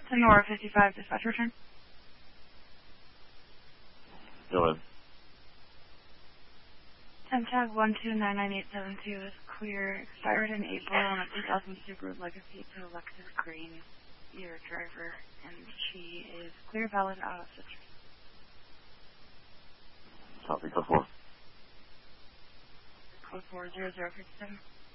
Sonora 55, dispatch return. Go ahead. Temtag 1299872 is clear. Expired in April on a 2000 Subaru Legacy to Lexus Green. Your driver, and she is clear, valid, out of citrus. Copy, code 4. Code 40057.